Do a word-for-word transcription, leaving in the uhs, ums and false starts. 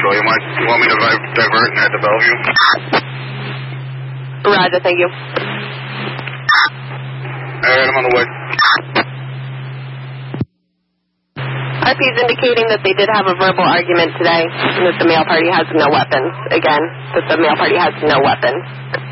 Central. You, might, you want me to divert and head to Bellevue? Roger, thank you. Alright, I'm on the way. R P is indicating that they did have a verbal argument today, and that the male party has no weapons. Again, that the male party has no weapons.